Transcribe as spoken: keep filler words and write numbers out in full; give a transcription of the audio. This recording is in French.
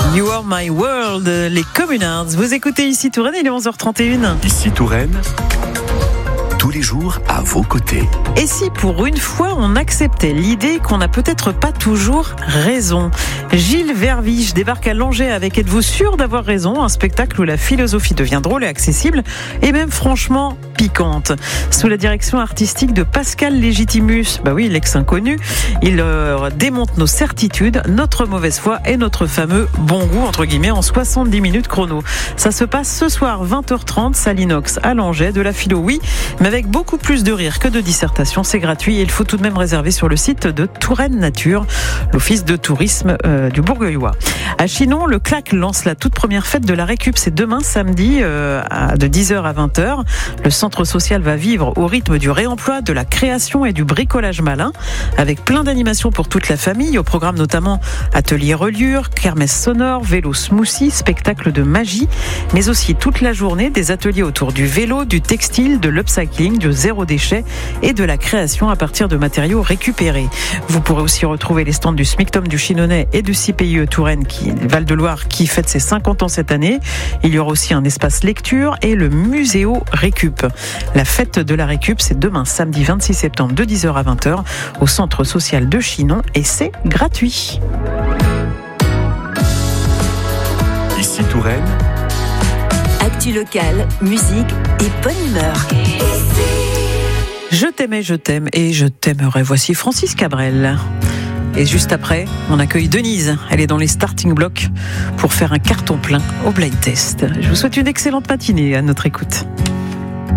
You are my world, les Communards. Vous écoutez ici Touraine, il est onze heures trente et une. Ici Touraine, tous les jours à vos côtés. Et si pour une fois on acceptait l'idée qu'on n'a peut-être pas toujours raison? Gilles Verviche débarque à Langeais avec Êtes-vous sûr d'avoir raison? Un spectacle où la philosophie devient drôle et accessible et même franchement piquante. Sous la direction artistique de Pascal Légitimus, bah oui, l'ex-inconnu, il euh, démonte nos certitudes, notre mauvaise foi et notre fameux bon goût, entre guillemets, en soixante-dix minutes chrono. Ça se passe ce soir, vingt heures trente, salle inox à Langeais, de la philo, oui, mais avec beaucoup plus de rire que de dissertation. C'est gratuit et il faut tout de même réserver sur le site de Touraine Nature, l'office de tourisme euh, du Bourgueillois. À Chinon, le C L A C lance la toute première fête de la récup. C'est demain samedi euh, à, de dix heures à vingt heures. Le centre social va vivre au rythme du réemploi, de la création et du bricolage malin, avec plein d'animations pour toute la famille. Au programme notamment atelier reliure, kermesse sonore, vélo smoothie, spectacle de magie, mais aussi toute la journée des ateliers autour du vélo, du textile, de l'upcycling, du zéro déchet et de la création à partir de matériaux récupérés. Vous pourrez aussi retrouver les stands du SMICTOM du Chinonnais et du C P I E Touraine, qui, Val-de-Loire, qui fête ses cinquante ans cette année. Il y aura aussi un espace lecture et le Muséo Récup. La fête de la Récup, c'est demain samedi vingt-six septembre de dix heures à vingt heures au centre social de Chinon et c'est gratuit. Ici Touraine, actu locale, musique et bonne humeur. Je t'aimais, je t'aime et je t'aimerai. Voici Francis Cabrel. Et juste après, on accueille Denise. Elle est dans les starting blocks pour faire un carton plein au blind test. Je vous souhaite une excellente matinée à notre écoute.